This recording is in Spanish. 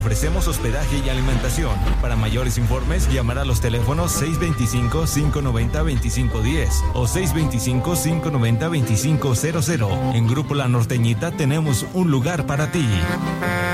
Ofrecemos hospedaje y alimentación. Para mayores informes, llamar a los teléfonos 625-590-2510 o 625-590-2500. En Grupo La Norteñita tenemos un lugar para ti.